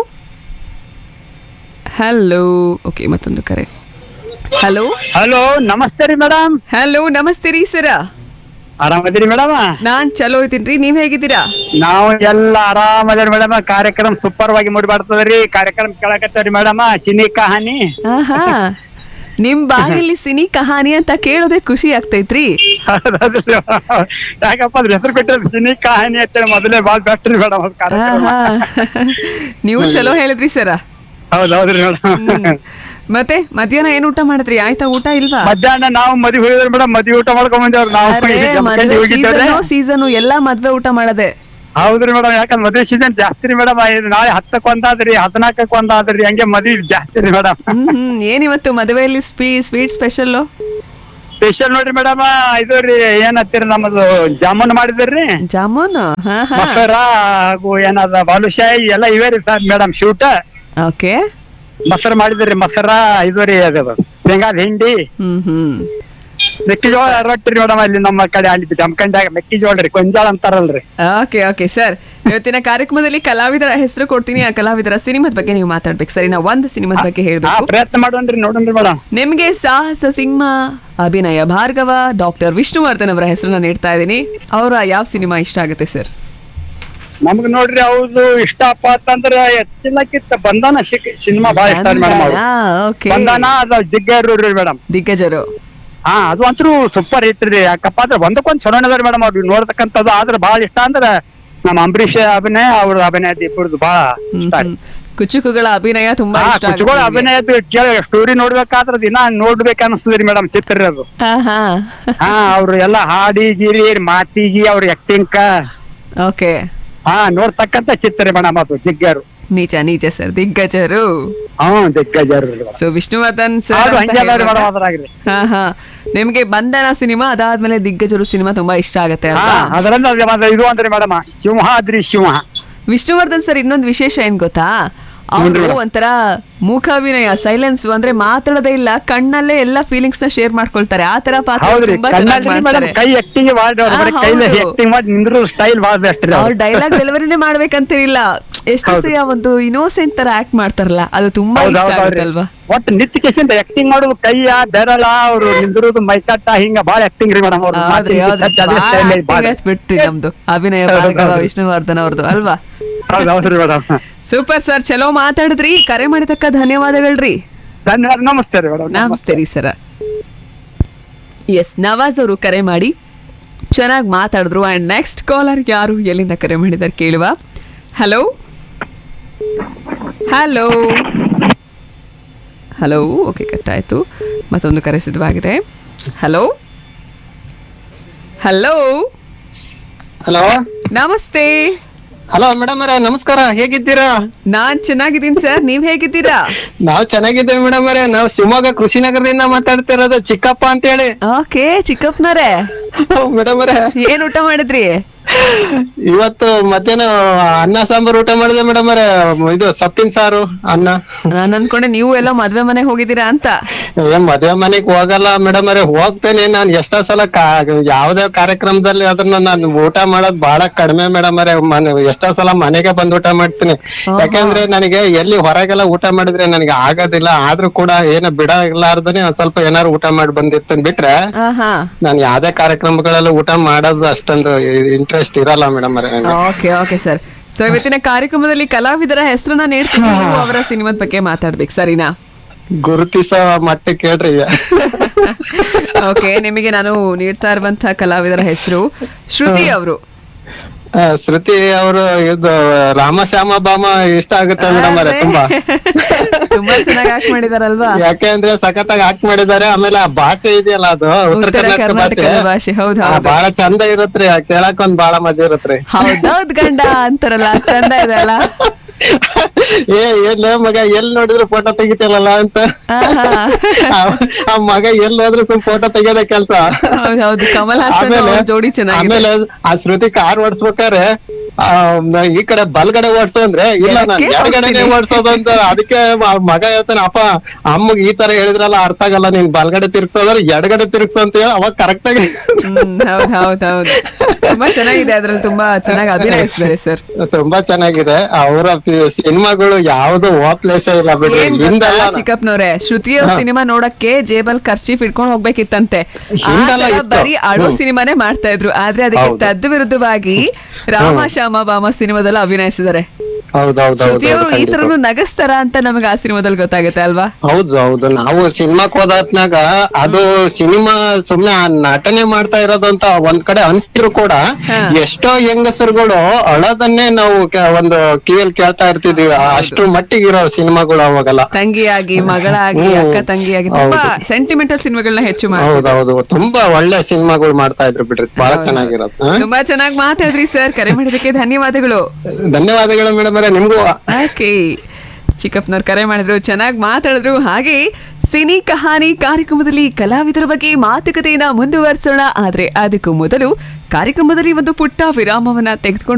Speaker 2: hello. ಓಕೆ, ಮತ್ತೊಂದು ಕರೆ. ಹಲೋ
Speaker 6: ಹಲೋ, ನಮಸ್ತೆ ರೀ ಮೇಡಮ್.
Speaker 2: ಹಲೋ, ನಮಸ್ತೆ ರೀ ಸರ.
Speaker 6: ಆರಾಮದಿರಿ ಮೇಡಮ್?
Speaker 2: ನಾನ್ ಚಲೋ ಇದ್ದೀನ್ರಿ, ನೀವ್ ಹೇಗಿದ್ದೀರಾ?
Speaker 6: ನಾವು ಎಲ್ಲ ಆರಾಮದಿರಿ ಮೇಡಮ್. ಕಾರ್ಯಕ್ರಮ ಸೂಪರ್ ವಾಗಿ ಮೂಡಿ ಬರ್ತದ್ರಿ. ಕಾರ್ಯಕ್ರಮ ಕೇಳಕತ್ತವ್ರಿ ಮೇಡಮ್. ಸಿನಿ ಕಹಾನಿ.
Speaker 2: ನಿಮ್ ಬಾಯಲ್ಲಿ ಸಿನಿ ಕಹಾನಿ ಅಂತ ಕೇಳೋದೇ ಖುಷಿ ಆಗ್ತೈತ್ರಿ.
Speaker 6: ಯಾಕಪ್ಪ ಅದ್ರ ಹೆಸರು ಕೊಟ್ಟಿರೋದು ಸಿನಿ ಕಹಾನಿ ಅಂತ ಮೊದಲೇ ಬಾಳ್ ಬೆಸ್ಟ್ ರೀ ಮೇಡಮ್.
Speaker 2: ನೀವು ಚಲೋ ಹೇಳಿದ್ರಿ ಸರ.
Speaker 6: ಹೌದೌದ್ರಿ ಮೇಡಮ್.
Speaker 2: ಮತ್ತೆ ಮಧ್ಯಾಹ್ನ ಏನ್ ಊಟ ಮಾಡಿದ್ರಿ? ಆಯ್ತಾ ಊಟ ಇಲ್ವಾ?
Speaker 6: ಮಧ್ಯಾಹ್ನ ನಾವು ಮದ್ವೆ ಹೋಗಿದ್ರಿ ಮೇಡಮ್. ಮದ್ವೆ ಊಟ ಮಾಡ್ಕೊಂಡ್ ಬಂದೇವ್ರಿ ನಾವು.
Speaker 2: ಸೀಸನ್ ಎಲ್ಲಾ ಮದ್ವೆ ಊಟ ಮಾಡದೆ.
Speaker 6: ಹೌದ್ರಿ ಮೇಡಮ್, ಯಾಕಂದ್ರೆ ಮದ್ವೆ ಸೀಸನ್ ಜಾಸ್ತಿ ರೀ ಮೇಡಮ್. ನಾಳೆ 10ಕ್ಕೆ ಒಂದಾದ್ರಿ, 14ಕ್ಕೆ ಒಂದಾದ್ರಿ, ಹಂಗೆ ಮದ್ವಿ ಜಾಸ್ತಿ ರೀ ಮೇಡಮ್.
Speaker 2: ಏನಿವತ್ತು ಮದುವೆಯಲ್ಲಿ ಸ್ವೀಟ್ ಸ್ಪೆಷಲ್
Speaker 6: ಸ್ಪೆಷಲ್ ನೋಡ್ರಿ ಮೇಡಮ್, ಇದು ರೀ ಏನತ್ತೀರಿ ನಮ್ಮದು ಜಾಮೂನ್ ಮಾಡಿದ್ರಿ,
Speaker 2: ಜಾಮೂನ್,
Speaker 6: ಮೊಸರ ಹಾಗೂ ಏನದ ಬಾಲುಶಾಹಿ ಎಲ್ಲ ಇವೇ ರೀ ಸರ್ ಮೇಡಮ್. ಶೂಟ್
Speaker 2: ಓಕೆ,
Speaker 6: ಮೊಸರು ಮಾಡಿದ್ರಿ, ಮೊಸರ ಇದು ರೀ ಅದು ಶೇಂಗಾದ ಹಿಂಡಿ, ಮೆಕ್ಕೆಜೋಳ ರೊಟ್ಟಿ ರೀ ಮೇಡಮ್. ಅಲ್ಲಿ ನಮ್ಮ ಕಡೆ ಅಲ್ಲಿ ಜಮಖಂಡ್ಯಾಗ ಮೆಕ್ಕೆಜೋಳ ರೀ, ಗೊಂಜಾಳ ಅಂತಾರಲ್ರಿ.
Speaker 2: ಓಕೆ ಸರ್, ಇವತ್ತಿನ ಕಾರ್ಯಕ್ರಮದಲ್ಲಿ ಕಲಾವಿದರ ಹೆಸರು ಕೊಡ್ತೀನಿ. ಆ ಕಲಾವಿದರ ಸಿನಿಮಾದ ಬಗ್ಗೆ ನೀವು ಮಾತಾಡ್ಬೇಕು ಸರಿ. ನಾ ಒಂದು ಸಿನಿಮಾದ ಬಗ್ಗೆ ಹೇಳ್ಬೇಕು,
Speaker 6: ಪ್ರಯತ್ನ ಮಾಡೋಣ್ರಿ, ನೋಡೋಣ್ರಿ ಮೇಡಮ್.
Speaker 2: ನಿಮ್ಗೆ ಸಾಹಸ ಸಿಂಹ ಅಭಿನಯ ಭಾರ್ಗವ ಡಾಕ್ಟರ್ ವಿಷ್ಣುವರ್ಧನ್ ಅವರ ಹೆಸರನ್ನ ನೀಡ್ತಾ ಇದ್ದೀನಿ. ಅವರ ಯಾವ ಸಿನಿಮಾ ಇಷ್ಟ ಆಗುತ್ತೆ ಸರ್?
Speaker 6: ನಮ್ಗ್ ನೋಡ್ರಿ ಹೌದು ಇಷ್ಟಪ್ಪ ಅಂತಂದ್ರ ಹೆಚ್ಚಿನಕ್ಕಿಂತ ಬಂಧನ ಸಿನಿಮಾ ಬಾಳ ಇಷ್ಟ ಮೇಡಮ್. ಬಂಧನ ಅದು ದಿಗ್ಗಜರು ಮೇಡಮ್,
Speaker 2: ದಿಗ್ಗಜರು.
Speaker 6: ಅದು ಅಂತೂ ಸೂಪರ್ ಹಿಟ್ ರೀ. ಯಾಕಪ್ಪ ಅಂದ್ರೆ ಒಂದಕ್ಕೊಂದ್ ಚಲೋ ಅದಾರ ಮೇಡಮ್ ಅವ್ರು ನೋಡ್ತಕ್ಕಂಥದ್ದು. ಆದ್ರೆ ಬಾಳ ಇಷ್ಟ ಅಂದ್ರೆ ನಮ್ಮ ಅಂಬರೀಷ್ ಅಭಿನಯ, ಅವ್ರ ಅಭಿನಯ ಇಬ್ಬರದು ಬಾಳ ಇಷ್ಟ.
Speaker 2: ಕುಚುಕುಗಳ ಅಭಿನಯ ತುಂಬಾ ಇಷ್ಟ.
Speaker 6: ಕುಚುಕುಗಳ ಅಭಿನಯ ಸ್ಟೋರಿ ನೋಡ್ಬೇಕಾದ್ರೆ ದಿನ ನೋಡ್ಬೇಕು ಅನಿಸ್ತದ್ರಿ ಮೇಡಮ್. ಚಿತ್ರ ಅದು ಅವ್ರು ಎಲ್ಲ ಹಾಡಿ ಗಿರಿ ಮಾತಿಗಿ ಅವ್ರ ಆಕ್ಟಿಂಗ್
Speaker 2: ಓಕೆ
Speaker 6: ನೋಡ್ತಕ್ಕಂತ ಚಿತ್ರ ಮೇಡಮ್. ಅದು ದಿಗ್ಗರು,
Speaker 2: ನಿಜ ಸರ್, ದಿಗ್ಗಜರು.
Speaker 6: ದಿಗ್ಗಜರು.
Speaker 2: ಸೊ ವಿಷ್ಣುವರ್ಧನ್ ಸರ್, ನಿಮ್ಗೆ ಬಂಧನ ಸಿನಿಮಾ ಅದಾದ್ಮೇಲೆ ದಿಗ್ಗಜರು ಸಿನಿಮಾ ತುಂಬಾ ಇಷ್ಟ ಆಗತ್ತೆ
Speaker 6: ಅದರಿಂದ ಇದು ಅಂದ್ರೆ ಮೇಡಮ್ ಸಿಂಹಾದ್ರಿ ಸಿಂಹ.
Speaker 2: ವಿಷ್ಣುವರ್ಧನ್ ಸರ್ ಇನ್ನೊಂದು ವಿಶೇಷ ಏನ್ ಗೊತ್ತಾ, ಅವರು ಒಂಥರ ಮೂಕಾಭಿನಯ, ಸೈಲೆನ್ಸ್ ಅಂದ್ರೆ ಮಾತಾಡೋದೇ ಇಲ್ಲ, ಕಣ್ಣಲ್ಲೇ ಎಲ್ಲಾ ಫೀಲಿಂಗ್ಸ್ ನ ಶೇರ್ ಮಾಡ್ಕೊಳ್ತಾರೆ. ಆ ತರ ಪಾತ್ರ ತುಂಬಾ ಚೆನ್ನಾಗಿ ಮಾಡ್ತಾರೆ. ಅವ್ರ ಡೈಲಾಗ್ ಡೆಲಿವರಿನೇ ಮಾಡ್ಬೇಕಂತಿರಲಿಲ್ಲ, ಎಷ್ಟು ಸರಿ ಒಂದು ಇನ್ನೋಸೆಂಟ್ ತರ ಆಕ್ಟ್ ಮಾಡ್ತಾರಲ್ಲ, ಅದು ತುಂಬಾ ಇಷ್ಟ ಆಗುತ್ತಲ್ವಾ.
Speaker 6: ಒಟ್ಟು ನಿತ್ಯಕೆಸಿಂದ ಆಕ್ಟಿಂಗ್ ಮಾಡೋದು, ಕೈಯ ಬೆರಳ ಅವ್ರು ನಿಂದಿರೋದು, ಮೈಕಟ್ಟ ಹಿಂಗ ಬಾಳ ಆಕ್ಟಿಂಗ್ ರೀ ಮೇಡಮ್.
Speaker 2: ಬಿಟ್ರಿ ನಮ್ದು ಅಭಿನಯ ಭಾರ್ಗವ ವಿಷ್ಣುವರ್ಧನ್ ಅವ್ರದ್ದು ಅಲ್ವಾ? ಸೂಪರ್ ಸರ್, ಚಲೋ ಮಾತಾಡಿದ್ರಿ. ಕರೆ ಮಾಡಿದಕ್ಕ ಧನ್ಯವಾದಗಳ್ರಿ.
Speaker 6: ಧನ್ಯವಾದ, ನಮಸ್ತೆ ರೀ ಮೇಡಮ್.
Speaker 2: ನಮಸ್ತೆ ರೀ ಸರ. ಎಸ್, ನವಾಜ್ ಅವರು ಕರೆ ಮಾಡಿ ಚೆನ್ನಾಗಿ ಮಾತಾಡಿದ್ರು. ಅಂಡ್ ನೆಕ್ಸ್ಟ್ ಕಾಲರ್ ಯಾರು, ಎಲ್ಲಿಂದ ಕರೆ ಮಾಡಿದಾರೆ ಕೇಳುವ. Hello hello hello okay, cut ಆಯ್ತು. ಮತ್ತೊಂದು ಕರೆ ಸಿದ್ಧವಾಗಿದೆ. ಹಲೋ ಹಲೋ
Speaker 7: ಹಲೋ,
Speaker 2: ನಮಸ್ತೆ.
Speaker 7: ಹಲೋ ಮೇಡಮ್ ಅವರೇ, ನಮಸ್ಕಾರ. ಹೇಗಿದ್ದೀರಾ?
Speaker 2: ನಾನ್ ಚೆನ್ನಾಗಿದ್ದೀನಿ ಸರ್, ನೀವ್ ಹೇಗಿದ್ದೀರಾ?
Speaker 7: ನಾವ್ ಚೆನ್ನಾಗಿದ್ದೇವೆ ಮೇಡಮ್ ಅವರೇ. ನಾವು ಶಿವಮೊಗ್ಗ ಕೃಷಿನಗರದಿಂದ ಮಾತಾಡ್ತಿರೋದು, ಚಿಕ್ಕಪ್ಪ ಅಂತ ಹೇಳಿ.
Speaker 2: ಓಕೆ, ಚಿಕ್ಕಪ್ಪನವ್ರೆ,
Speaker 7: ಮೇಡಮ್ ಅವರೇ
Speaker 2: ಏನ್ ಊಟ ಮಾಡಿದ್ರಿ?
Speaker 7: ಇವತ್ತು ಮಧ್ಯಾಹ್ನ ಅನ್ನ ಸಾಂಬಾರು ಊಟ ಮಾಡಿದೆ ಮೇಡಮ್ ಅವರೇ. ಇದು ಸೊಪ್ಪಿನ ಸಾರು, ಅನ್ನ.
Speaker 2: ನಾನು ಅನ್ಕೊಂಡೆ ನೀವು ಎಲ್ಲ ಮದ್ವೆ ಮನೆಗೆ ಹೋಗಿದ್ದೀರಾ ಅಂತ.
Speaker 7: ಏನ್ ಮದ್ವೆ ಮನೆಗ್ ಹೋಗಲ್ಲ ಮೇಡಮ್ ಅವರೇ, ಹೋಗ್ತೇನೆ. ನಾನು ಎಷ್ಟೋ ಸಲ ಯಾವ್ದೇ ಕಾರ್ಯಕ್ರಮದಲ್ಲಿ ಅದನ್ನ ನಾನು ಊಟ ಮಾಡೋದ್ ಬಹಳ ಕಡಿಮೆ ಮೇಡಮ್ ಅವರೇ. ಎಷ್ಟೋ ಸಲ ಮನೆಗೆ ಬಂದ್ ಊಟ ಮಾಡ್ತೀನಿ. ಯಾಕಂದ್ರೆ ನನಗೆ ಎಲ್ಲಿ ಹೊರಗೆಲ್ಲ ಊಟ ಮಾಡಿದ್ರೆ ನನಗೆ ಆಗೋದಿಲ್ಲ. ಆದ್ರೂ ಕೂಡ ಏನು ಬಿಡಲಾರ್ದನೆ ಒಂದ್ ಸ್ವಲ್ಪ ಏನಾರು ಊಟ ಮಾಡಿ ಬಂದಿರ್ತೇನೆ. ಬಿಟ್ರೆ ನಾನು ಯಾವ್ದೇ ಕಾರ್ಯಕ್ರಮಗಳೆಲ್ಲ ಊಟ ಮಾಡೋದು ಅಷ್ಟೊಂದು ಇಂಟ್ರೆಸ್ಟ್ ಇರಲ್ಲ ಮೇಡಮ್ ಅವರೇ.
Speaker 2: Okay sir. ಸೊ ಇವತ್ತಿನ ಕಾರ್ಯಕ್ರಮದಲ್ಲಿ ಕಲಾವಿದರ ಹೆಸರನ್ನ ನೀಡ್ತೀನಿ, ನೀವು ಅವರ ಸಿನಿಮಾದ ಬಗ್ಗೆ ಮಾತಾಡ್ಬೇಕು, ಸರಿನಾ?
Speaker 7: ಗುರುತಿಸೋ ಮಟ್ಟಕ್ಕೆ ಹೇಳ್ರಿ.
Speaker 2: ಓಕೆ, ನಿಮಗೆ ನಾನು ನೀಡ್ತಾ ಇರುವಂತಹ ಕಲಾವಿದರ ಹೆಸರು ಶ್ರುತಿ ಅವರು.
Speaker 7: ಶ್ರುತಿ ಅವರು ಇದು ರಾಮಶ್ಯಾಮ ಬಾಮ ಇಷ್ಟ ಆಗುತ್ತೆ ಮೇಡಮ್ ಅವರೇ.
Speaker 2: ತುಂಬಾ ಚೆನ್ನಾಗಿ ಆಕ್ಟ್ ಮಾಡಿದಾರಲ್ವಾ?
Speaker 7: ಯಾಕೆಂದ್ರೆ ಸಖತ್ತಾಗಿ ಆಕ್ಟ್ ಮಾಡಿದ್ದಾರೆ. ಆಮೇಲೆ ಆ ಭಾಷೆ ಇದೆಯಲ್ಲ, ಅದು ಉತ್ತರ ಕರ್ನಾಟಕ ಭಾಷೆ ಬಹಳ ಚಂದ ಇರತ್ರಿ. ಕೇಳಕ್ ಒಂದ್ ಬಹಳ ಮಜಾ ಇರತ್ರಿ.
Speaker 2: ಹೌದೌದ್ ಗಂಡ ಅಂತಾರಲ್ಲ, ಚಂದ ಇದೆ ಅಲ್ಲ.
Speaker 7: ಏನ್ ಮಗ ಎಲ್ಲಿ ನೋಡಿದ್ರು ಫೋಟೋ ತೆಗಿತಿಲ್ಲ ಅಂತ, ಆ ಮಗ ಎಲ್ಲಿ ಹೋದ್ರು ಸುಮ್ ಫೋಟೋ ತೆಗಿಯೋದ ಕೆಲ್ಸ.
Speaker 2: ಕಮಲ್ ಹಾಸನ್ ಜೋಡಿ ಚೆನ್ನಾಗಿದೆ.
Speaker 7: ಆಮೇಲೆ ಆ ಶ್ರುತಿ ಕಾರ್ ಓಡಿಸ್ಬೇಕಾರೆ ಈ ಕಡೆ ಬಲ್ಗಡೆ ಓಡ್ಸು ಅಂದ್ರೆ ಇಲ್ಲ, ನಾನ್ ಎಡಗಡೆನೆ ಓಡ್ಸೋದು ಅಂತ. ಅದಕ್ಕೆ ಮಗ ಹೇಳ್ತಾನೆ, ಅಪ್ಪ ಅಮ್ಮಗ್ ಈ ತರ ಹೇಳಿದ್ರಲ್ಲ ಅರ್ಥ ಆಗಲ್ಲ, ನೀನ್ ಬಲ್ಗಡೆ ತಿರ್ಗ್ಸೋದ್ರೆ ಎಡಗಡೆ ತಿರ್ಗ್ಸು ಅಂತ ಹೇಳಿ ಅವಾಗ ಕರೆಕ್ಟ್ ಆಗಿ.
Speaker 2: ಹೌದೌದು, ತುಂಬಾ ಚೆನ್ನಾಗಿದೆ. ಅದ್ರಲ್ಲಿ ತುಂಬಾ ಚೆನ್ನಾಗಿ ಅಭಿನಯಿಸಿದ್ದಾರೆ ಸರ್.
Speaker 7: ತುಂಬಾ ಚೆನ್ನಾಗಿದೆ. ಅವರ ಸಿನಿಮಾಗಳು ಯಾವ್ದು ಪ್ಲೇಸ್ ಇಲ್ಲ ಬಿಡಿ.
Speaker 2: ಚಿಕ್ಕಪ್ಪನವ್ರೆ, ಶ್ರುತಿಯ ಸಿನಿಮಾ ನೋಡಕ್ಕೆ ಜೇಬಲ್ ಖರ್ಚೀಫ್ ಇಟ್ಕೊಂಡು ಹೋಗ್ಬೇಕಿತ್ತಂತೆ. ಬರೀ ಅಳು ಸಿನಿಮಾನೇ ಮಾಡ್ತಾ ಇದ್ರು. ಆದ್ರೆ ಅದಕ್ಕೆ ತದ್ದು ವಿರುದ್ಧವಾಗಿ ರಾಮಶ್ಯಾಮ ಬಾಮ ಸಿನಿಮಾದಲ್ಲಿ ಅಭಿನಯಿಸಿದ್ದಾರೆ. ಶ್ರುತಿಯವರು ಈ ತರನು ನಗಸ್ತಾರ ಅಂತ ನಮಗೆ ಆ ಸಿನಿಮಾದಲ್ಲಿ ಗೊತ್ತಾಗುತ್ತೆ ಅಲ್ವಾ?
Speaker 7: ಹೌದು ನಾವು ಸಿನಿಮಾಕ್ ಹೋದಾತ್ನಾಗ ಅದು ಸಿನಿಮಾ ಸುಮ್ನೆ ಆ ನಟನೆ ಮಾಡ್ತಾ ಇರೋದು ಅಂತ ಒಂದ್ ಕಡೆ ಅನ್ಸಿದ್ರು ಕೂಡ ಎಷ್ಟೋ ಹೆಂಗಸರುಗಳು ಅಳೋದನ್ನೇ ನಾವು ಒಂದು ಕಿವಿಯಲ್ಲಿ ಕೇಳ್ತಾ ಇರ್ತಿದೀವಿ. ಅಷ್ಟ್ರ ಮಟ್ಟಿಗಿರೋ ಸಿನಿಮಾಗಳು ಅವಾಗಲ್ಲ.
Speaker 2: ತಂಗಿಯಾಗಿ, ಮಗಳಾಗಿ, ಅಕ್ಕ ತಂಗಿಯಾಗಿ ತುಂಬಾ ಸೆಂಟಿಮೆಂಟಲ್ ಸಿನಿಮಾಗಳನ್ನ ಹೆಚ್ಚು
Speaker 7: ಹೌದೌದು, ತುಂಬಾ ಒಳ್ಳೆ ಸಿನಿಮಾಗಳು ಮಾಡ್ತಾ ಇದ್ರು ಬಿಡ್ರಿ, ಬಹಳ ಚೆನ್ನಾಗಿರತ್ತೆ.
Speaker 2: ತುಂಬಾ ಚೆನ್ನಾಗಿ ಮಾತಾಡ್ರಿ ಸರ್, ಕರೆ ಮಾಡಿದಕ್ಕೆ ಧನ್ಯವಾದಗಳು.
Speaker 7: ಧನ್ಯವಾದಗಳು ಮೇಡಮ್ ಅವರೇ, ನಿಮ್ಗೂ.
Speaker 2: ಓಕೆ, ಚಿಕ್ಕಪ್ಪನವ್ರು ಕರೆ ಮಾಡಿದ್ರು, ಚೆನ್ನಾಗಿ ಮಾತಾಡಿದ್ರು. ಹಾಗೆ ಸಿನಿ ಕಹಾನಿ ಕಾರ್ಯಕ್ರಮದಲ್ಲಿ ಕಲಾವಿದರ ಬಗ್ಗೆ ಮಾತುಕತೆಯನ್ನ ಮುಂದುವರಿಸೋಣ. ಆದ್ರೆ ಅದಕ್ಕೂ ಮೊದಲು ಕಾರ್ಯಕ್ರಮದಲ್ಲಿ ಒಂದು ಪುಟ್ಟ ವಿರಾಮವನ್ನ ತೆಗೆದುಕೊಂಡು